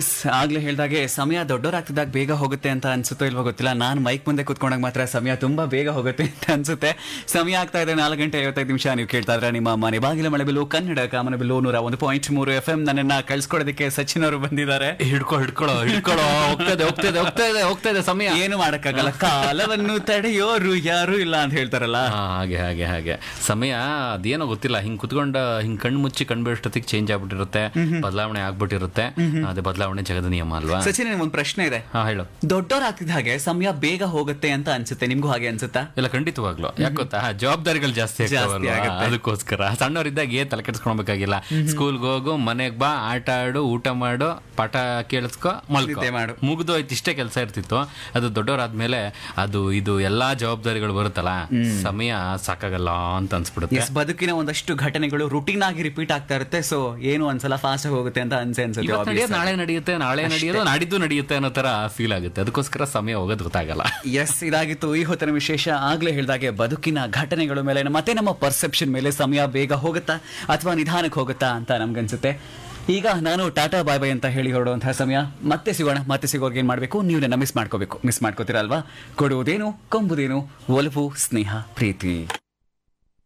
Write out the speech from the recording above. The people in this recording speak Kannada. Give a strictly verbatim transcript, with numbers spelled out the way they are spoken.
ಎಸ್ ಆಗ್ಲೇ ಹೇಳ್ದಾಗೆ ಸಮಯ ದೊಡ್ಡವರಾಗ್ತಿದ್ದಾಗ ಬೇಗ ಹೋಗುತ್ತೆ ಅಂತ ಅನ್ಸುತ್ತೋ ಇಲ್ವೋ ಗೊತ್ತಿಲ್ಲ. ನಾನು ಮೈಕ್ ಮುಂದೆ ಕುತ್ಕೊಂಡಾಗ ಮಾತ್ರ ಸಮಯ ತುಂಬಾ ಬೇಗ ಹೋಗುತ್ತೆ ಅಂತ ಅನ್ಸುತ್ತೆ. ಸಮಯ ಆಗ್ತಾ ಇದೆ ನಾಲ್ಕು ಗಂಟೆ ಐವತ್ತೈದು ನಿಮಿಷ. ನೀವು ಕೇಳ್ತಾ ಇದ್ರೆ ನಿಮ್ಮ ಮನೆ ಬಾಗಿಲ ಮಳೆಬಿಲ್ಲು ಕನ್ನಡ ಕಾಮನಬಿಲ್ಲು ನೂರ ಒಂದು ಪಾಯಿಂಟ್ ಮೂರು ಎಫ್ ಎಂ. ನನ್ನನ್ನ ಕಳ್ಸ್ಕೊಡೋದಕ್ಕೆ ಸಚಿನ್ ಅವರು ಬಂದಿದ್ದಾರೆ. ಹಿಡ್ಕೊ ಹಿಡ್ಕೊಳ್ಳೋ ಹಿಡ್ಕೊಳ್ಳೋ ಹೋಗ್ತದೆ ಹೋಗ್ತದೆ ಹೋಗ್ತಾ ಇದೆ ಹೋಗ್ತಾ ಇದೆ ಸಮಯ. ಏನು ಮಾಡಕ್ಕಾಗಲ್ಲ, ಕಾಲವನ್ನು ತಡೆಯೋರು ಯಾರು ಇಲ್ಲ ಅಂತ ಹೇಳ್ತಾರಲ್ಲ ಹಾಗೆ ಹಾಗೆ ಹಾಗೆ ಸಮಯ ಅದೇನೋ ಗೊತ್ತಿಲ್ಲ, ಹಿಂಗ್ ಕುತ್ಕೊಂಡ ಹಿಂಗ್ ಕಣ್ ಮುಚ್ಚಿ ಕಣ್ ಬಿಡೋಷ್ಟೊತ್ತಿಗೆ ಚೇಂಜ್ ಆಗ್ಬಿಟ್ಟಿರುತ್ತೆ, ಬದಲಾವಣೆ ಆಗ್ಬಿಟ್ಟಿರುತ್ತೆ. ಅದೇ ಬದಲಾವಣೆ ಜಗದ ನಿಯಮ ಅಲ್ವಾ. ಸಚಿನ್ ಒಂದು ಪ್ರಶ್ನೆ ಇದೆ. ಹಾ ಹೇಳು. ದೊಡ್ಡವರಾಗ್ತಿದ್ದ ಹಾಗೆ ಸಮಯ ಬೇಗ ಹೋಗುತ್ತೆ ಅಂತ ಅನ್ಸುತ್ತೆ, ನಿಮ್ಗೂ ಹಾಗೆ ಅನ್ಸುತ್ತಾ? ಇಲ್ಲ ಖಂಡಿತವಾಗ್ಲು. ಯಾಕೆ ಗೊತ್ತಾ, ಜವಾಬ್ದಾರಿಗಳು ಜಾಸ್ತಿ ಆಗ್ತಾವಲ್ವಾ, ಅದಕ್ಕೋಸ್ಕರ ಸಣ್ಣವರಿದ್ದಾಗ ಏನ್ ತಲೆ ಕೆಡಿಸ್ಕೊಳ್ಬೇಕಾಗಿಲ್ಲ. ಸ್ಕೂಲ್ಗೆ ಹೋಗು, ಮನೆಗ್ ಬಾ, ಆಟ ಆಡು, ಊಟ ಮಾಡು, ಪಾಠ ಕೇಳಿಸ್ಕೊ, ಮಲ್ಕೊ, ಮಾಡು, ಮುಗಿದೋಯ್ತು, ಇಷ್ಟೇ ಕೆಲಸ ಇರ್ತಿತ್ತು. ಅದು ದೊಡ್ಡವರಾದ್ಮೇಲೆ ಅದು ಇದು ಎಲ್ಲಾ ಜವಾಬ್ದಾರಿಗಳು ಬರುತ್ತಲ್ಲ, ಸಮಯ ಸಾಕಾಗಲ್ಲ ಅಂತ ಅನ್ಸ್ಬಿಡುತ್ತೆ. ಬದುಕಿನ ಒಂದಷ್ಟು ಘಟನೆಗಳು ರುಟೀನ್ ಆಗಿ ರಿಪೀಟ್ ಆಗ್ತಾ ಇರುತ್ತೆ. ಸೊ ಏನು ಒಂದ್ಸಲ ಫಾಸ್ಟ್ ಆಗಿ ಹೋಗುತ್ತೆ ಅಂತ ಅನ್ಸೆ ಅನ್ಸುತ್ತೆ. ನಾಳೆ ನಡೆಯುತ್ತೆ, ನಾಳೆ ನಡೆಯೋದು, ನಾಡಿದ್ದು ನಡೆಯುತ್ತೆ ಅನ್ನೋ ತರ ಫೀಲ್ ಆಗುತ್ತೆ. ಅದಕ್ಕೋಸ್ಕರ ಸಮಯ ಹೋಗೋದು ಗೊತ್ತಾಗಲ್ಲ. ಎಸ್, ಇದಾಗಿತ್ತು ಈ ಹೊತ್ತಿನ ವಿಶೇಷ. ಆಗ್ಲೇ ಹೇಳಿದಾಗೆ ಬದುಕಿನ ಘಟನೆಗಳ ಮೇಲೆ ಮತ್ತೆ ನಮ್ಮ ಪರ್ಸೆಪ್ಷನ್ ಮೇಲೆ ಸಮಯ ಬೇಗ ಹೋಗುತ್ತಾ ಅಥವಾ ನಿಧಾನಕ್ಕೆ ಹೋಗುತ್ತಾ ಅಂತ ನಮ್ಗನ್ಸುತ್ತೆ. ಈಗ ನಾನು ಟಾಟಾ ಬಾಯ್ ಬಾಯ್ ಅಂತ ಹೇಳಿ ಹೊರಡುವಂತಹ ಸಮಯ. ಮತ್ತೆ ಸಿಗೋಣ. ಮತ್ತೆ ಸಿಗೋರ್ಗೆ ಏನ್ ಮಾಡ್ಬೇಕು, ನೀವು ನನ್ನ ಮಿಸ್ ಮಾಡ್ಕೋಬೇಕು. ಮಿಸ್ ಮಾಡ್ಕೋತೀರಾ ಅಲ್ವಾ? ಕೊಡುವುದೇನು ಕೊಂಬುದೇನು, ಒಲವು, ಸ್ನೇಹ, ಪ್ರೀತಿ.